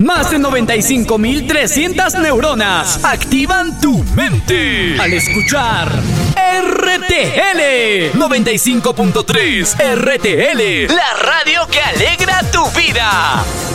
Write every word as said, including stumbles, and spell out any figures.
Más de noventa y cinco mil trescientas neuronas activan tu mente al escuchar R T L noventa y cinco punto tres. R T L, la radio que alegra tu vida.